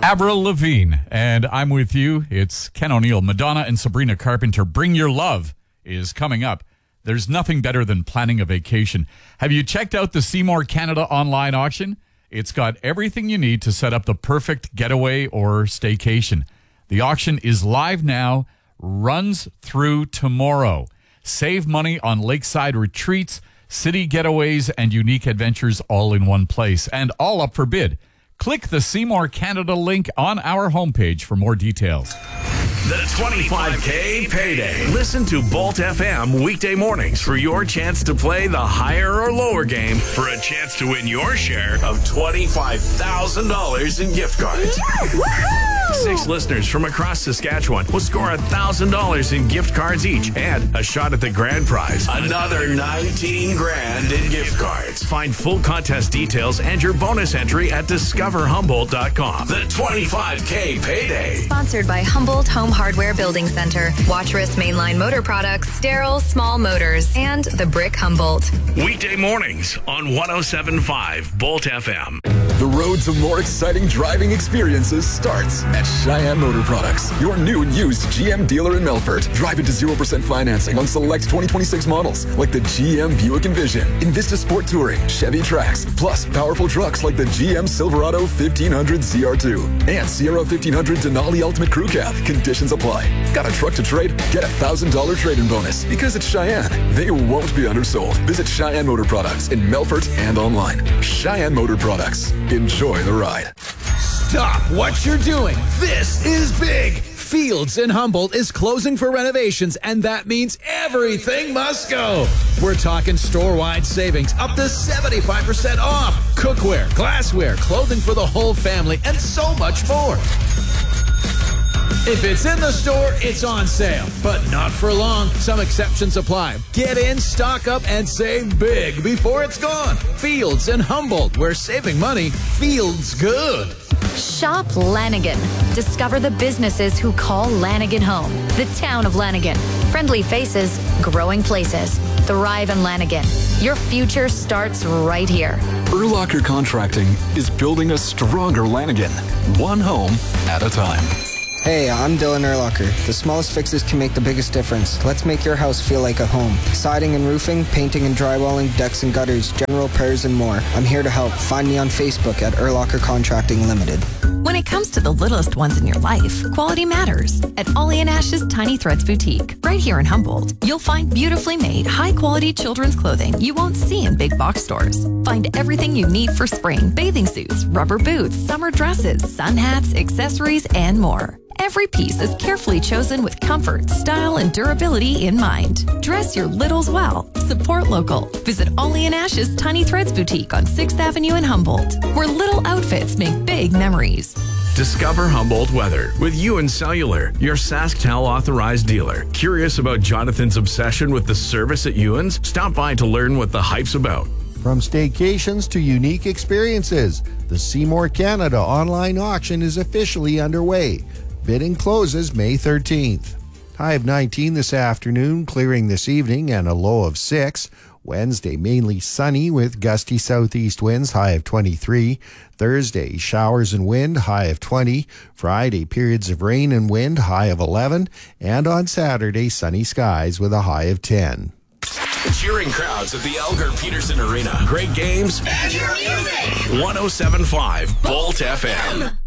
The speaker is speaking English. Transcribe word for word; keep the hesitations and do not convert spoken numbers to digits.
Avril Lavigne, and I'm with you. It's Ken O'Neill. Madonna and Sabrina Carpenter, Bring Your Love is coming up. There's nothing better than planning a vacation. Have you checked out the Seymour Canada online auction? It's got everything you need to set up the perfect getaway or staycation. The auction is live now, runs through tomorrow. Save money on lakeside retreats, city getaways, and unique adventures all in one place, and all up for bid. Click the Seymour Canada link on our homepage for more details. The twenty-five K Payday. Listen to Bolt F M weekday mornings for your chance to play the higher or lower game for a chance to win your share of twenty-five thousand dollars in gift cards. Six listeners from across Saskatchewan will score one thousand dollars in gift cards each and a shot at the grand prize, another nineteen grand in gift cards. Find full contest details and your bonus entry at discover humboldt dot com. The twenty-five K Payday. Sponsored by Humboldt Home Hardware Building Center, Watchris Mainline Motor Products, Sterile Small Motors, and The Brick Humboldt. Weekday mornings on one oh seven point five Bolt F M. The road to more exciting driving experiences starts at Cheyenne Motor Products, your new and used G M dealer in Melfort. Drive it to zero percent financing on select twenty twenty-six models like the G M Buick Envision, Invista Sport Touring, Chevy Trax, plus powerful trucks like the G M Silverado fifteen hundred Z R two and Sierra fifteen hundred Denali Ultimate Crew Cab. Conditions apply. Got a truck to trade? Get a one thousand dollars trade-in bonus. Because it's Cheyenne, they won't be undersold. Visit Cheyenne Motor Products in Melfort and online. Cheyenne Motor Products. Enjoy the ride. Stop what you're doing. This is big. Fields in Humboldt is closing for renovations, and that means everything must go. We're talking store-wide savings up to seventy-five percent off. Cookware, glassware, clothing for the whole family, and so much more. If it's in the store, it's on sale, but not for long. Some exceptions apply. Get in, stock up, and save big before it's gone. Fields in Humboldt, where saving money feels good. Shop Lanigan. Discover the businesses who call Lanigan home. The town of Lanigan. Friendly faces, growing places. Thrive in Lanigan. Your future starts right here. Urlacher Contracting is building a stronger Lanigan, one home at a time. Hey, I'm Dylan Erlacher. The smallest fixes can make the biggest difference. Let's make your house feel like a home. Siding and roofing, painting and drywalling, decks and gutters, general repairs and more. I'm here to help. Find me on Facebook at Erlacher Contracting Limited. When it comes to the littlest ones in your life, quality matters. At Ollie and Ash's Tiny Threads Boutique, right here in Humboldt, you'll find beautifully made, high-quality children's clothing you won't see in big box stores. Find everything you need for spring, bathing suits, rubber boots, summer dresses, sun hats, accessories, and more. Every piece is carefully chosen with comfort, style, and durability in mind. Dress your littles well. Support local. Visit Ollie and Ash's Tiny Threads Boutique on sixth Avenue in Humboldt, where little outfits make big memories. Discover Humboldt weather with Ewan Cellular, your SaskTel authorized dealer. Curious about Jonathan's obsession with the service at Ewan's? Stop by to learn what the hype's about. From staycations to unique experiences, the Seymour Canada online auction is officially underway. Bidding closes May thirteenth. High of nineteen this afternoon, clearing this evening, and a low of six. Wednesday, mainly sunny with gusty southeast winds, high of twenty-three. Thursday, showers and wind, high of twenty. Friday, periods of rain and wind, high of eleven. And on Saturday, sunny skies with a high of ten. Cheering crowds at the Elgar Peterson Arena. Great games. And your music. one oh seven point five Bolt F M.